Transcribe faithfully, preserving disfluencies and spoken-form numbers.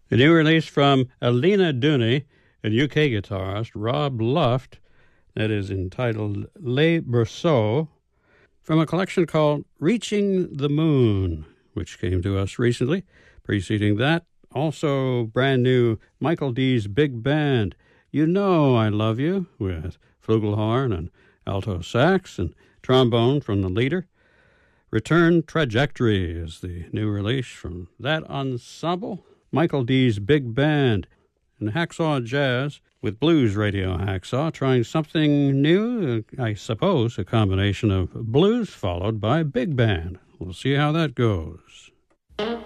A new release from Alina Dooney and U K guitarist Rob Luft that is entitled Les Berceaux, from a collection called Reaching the Moon, which came to us recently. Preceding that, also brand new Michael D's Big Band, You Know I Love You, with flugelhorn and alto sax and trombone from the leader. Return Trajectory is the new release from that ensemble. Michael D's Big Band, and Hacksaw Jazz with Blues Radio Hacksaw, trying something new, I suppose, a combination of blues followed by big band. We'll see how that goes.